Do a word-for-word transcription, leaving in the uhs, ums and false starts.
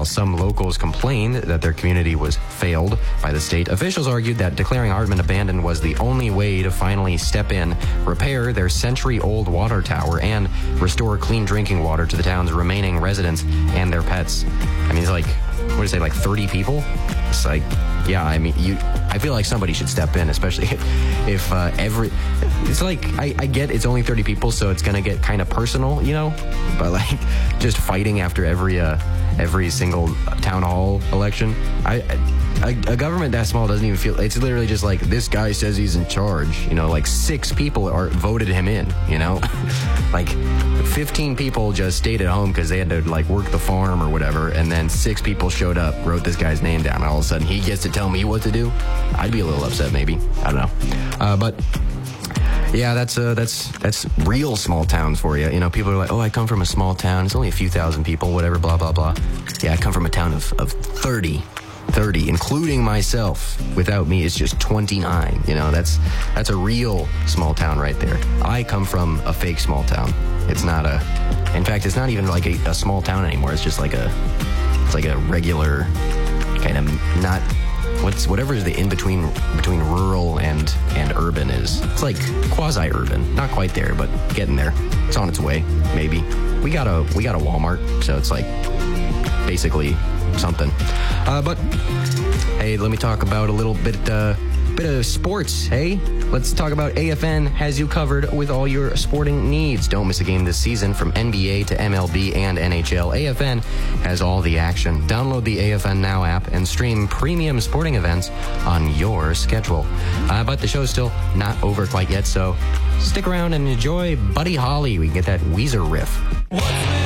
While some locals complained that their community was failed by the state, officials argued that declaring Hartman abandoned was the only way to finally step in, repair their century-old water tower, and restore clean drinking water to the town's remaining residents and their pets. I mean, it's like, what do you say, like thirty people? It's like, yeah, I mean, you. I feel like somebody should step in, especially if uh, every... It's like, I, I get it's only thirty people, so it's going to get kind of personal, you know? But, like, just fighting after every uh, every single town hall election. I, I a, a government that small doesn't even feel... It's literally just like, this guy says he's in charge. You know, like, six people are voted him in, you know? Like, fifteen people just stayed at home because they had to, like, work the farm or whatever, and then six people showed up, wrote this guy's name down, and all of a sudden he gets to tell me what to do? I'd be a little upset, maybe. I don't know. Uh, but... Yeah, that's uh, that's that's real small towns for you. You know, people are like, oh, I come from a small town. It's only a few thousand people, whatever, blah, blah, blah. Yeah, I come from a town of, of thirty, thirty, including myself. Without me, it's just twenty-nine. You know, that's that's a real small town right there. I come from a fake small town. It's not a, in fact, it's not even like a, a small town anymore. It's just like a, it's like a regular kind of not... What's whatever is the in between between rural and and urban is. It's like quasi urban, not quite there, but getting there. It's on its way, maybe. We got a we got a Walmart, so it's like basically something. Uh, but hey, let me talk about a little bit uh, bit of sports. Hey, let's talk about A F N has you covered with all your sporting needs. Don't miss a game this season from N B A to M L B and N H L. A F N has all the action. Download the A F N Now app and stream premium sporting events on your schedule. Uh, but the show's still not over quite yet, so stick around and enjoy Buddy Holly. We can get that Weezer riff.